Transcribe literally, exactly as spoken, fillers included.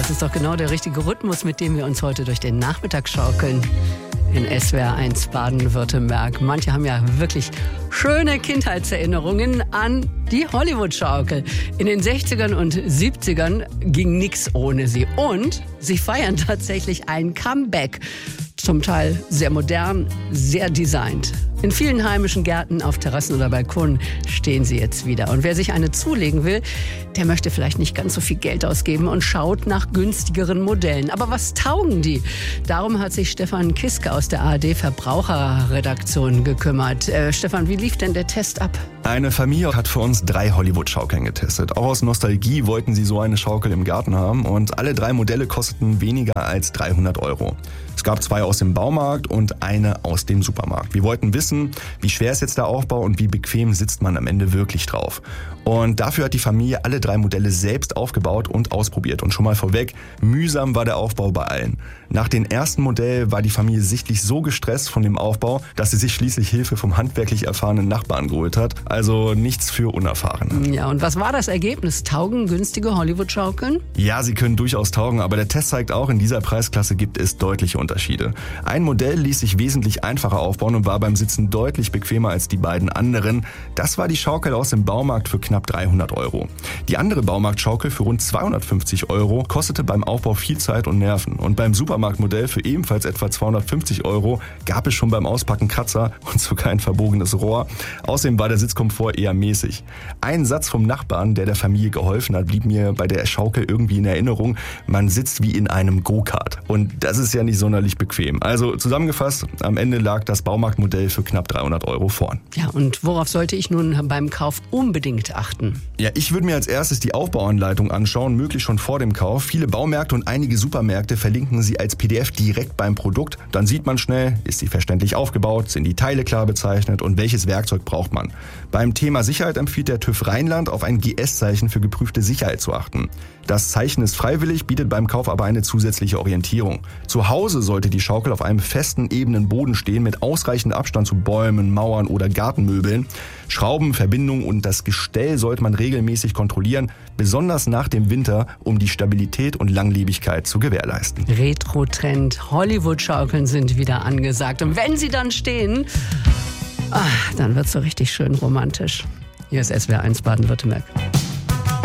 das ist doch genau der richtige Rhythmus, mit dem wir uns heute durch den Nachmittag schaukeln. In S W R eins Baden-Württemberg. Manche haben ja wirklich schöne Kindheitserinnerungen an die Hollywood-Schaukel. In den sechzigern und siebzigern ging nichts ohne sie. Und sie feiern tatsächlich ein Comeback. Zum Teil sehr modern, sehr designt. In vielen heimischen Gärten, auf Terrassen oder Balkonen stehen sie jetzt wieder. Und wer sich eine zulegen will, der möchte vielleicht nicht ganz so viel Geld ausgeben und schaut nach günstigeren Modellen. Aber was taugen die? Darum hat sich Stefan Kiske aus der A R D Verbraucherredaktion gekümmert. Äh, Stefan, wie lief denn der Test ab? Eine Familie hat für uns drei Hollywood-Schaukeln getestet. Auch aus Nostalgie wollten sie so eine Schaukel im Garten haben. Und alle drei Modelle kosteten weniger als dreihundert Euro. Es gab zwei aus dem Baumarkt und eine aus dem Supermarkt. Wir wollten wissen, wie schwer ist jetzt der Aufbau und wie bequem sitzt man am Ende wirklich drauf. Und dafür hat die Familie alle drei Modelle selbst aufgebaut und ausprobiert. Und schon mal vorweg, mühsam war der Aufbau bei allen. Nach dem ersten Modell war die Familie sichtlich so gestresst von dem Aufbau, dass sie sich schließlich Hilfe vom handwerklich erfahrenen Nachbarn geholt hat. Also nichts für Unerfahrene. Ja, und was war das Ergebnis? Taugen günstige Hollywood-Schaukeln? Ja, sie können durchaus taugen, aber der Test zeigt auch, in dieser Preisklasse gibt es deutliche Unterschiede. Ein Modell ließ sich wesentlich einfacher aufbauen und war beim Sitzen deutlich bequemer als die beiden anderen. Das war die Schaukel aus dem Baumarkt für knapp dreihundert Euro. Die andere Baumarktschaukel für rund zweihundertfünfzig Euro kostete beim Aufbau viel Zeit und Nerven. Und beim Supermarktmodell für ebenfalls etwa zweihundertfünfzig Euro gab es schon beim Auspacken Kratzer und sogar ein verbogenes Rohr. Außerdem war der Sitzkomfort eher mäßig. Ein Satz vom Nachbarn, der der Familie geholfen hat, blieb mir bei der Schaukel irgendwie in Erinnerung. Man sitzt wie in einem Go-Kart. Und das ist ja nicht sonderlich bequem. Also zusammengefasst, am Ende lag das Baumarktmodell für knapp dreihundert Euro vorn. Ja, und worauf sollte ich nun beim Kauf unbedingt achten? Ja, ich würde mir als erstes die Aufbauanleitung anschauen, möglichst schon vor dem Kauf. Viele Baumärkte und einige Supermärkte verlinken sie als P D F direkt beim Produkt. Dann sieht man schnell, ist sie verständlich aufgebaut, sind die Teile klar bezeichnet und welches Werkzeug braucht man. Beim Thema Sicherheit empfiehlt der TÜV Rheinland, auf ein G S-Zeichen für geprüfte Sicherheit zu achten. Das Zeichen ist freiwillig, bietet beim Kauf aber eine zusätzliche Orientierung. Zu Hause sollte die Schaukel auf einem festen, ebenen Boden stehen mit ausreichend Abstand zu Bäumen, Mauern oder Gartenmöbeln. Schrauben, Verbindungen und das Gestell sollte man regelmäßig kontrollieren, besonders nach dem Winter, um die Stabilität und Langlebigkeit zu gewährleisten. Retro-Trend, Hollywood-Schaukeln sind wieder angesagt. Und wenn sie dann stehen, ach, dann wird's so richtig schön romantisch. Hier ist S W R eins Baden-Württemberg.